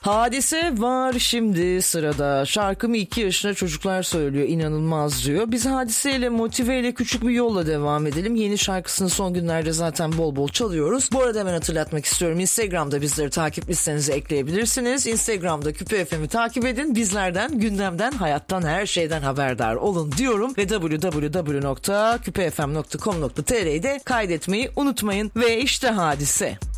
Hadise var şimdi sırada. Şarkımı 2 yaşında çocuklar söylüyor, inanılmaz diyor. Biz Hadiseyle, motiveyle küçük bir yolla devam edelim. Yeni şarkısını son günlerde zaten bol bol çalıyoruz. Bu arada hemen hatırlatmak istiyorum. Instagram'da bizleri takip listenize ekleyebilirsiniz. Instagram'da Küpe FM'i takip edin. Bizlerden, gündemden, hayattan, her şeyden haberdar olun diyorum. Ve www.kupefm.com.tr'de kaydetmeyi unutmayın. Ve işte Hadise.